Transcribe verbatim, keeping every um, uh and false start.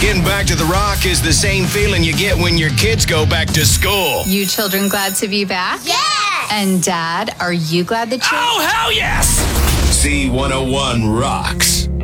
Getting back to the Rock is the same feeling you get when your kids go back to school. You children glad to be back? Yes! And Dad, are you glad that you... Oh, hell yes! Z one oh one rocks.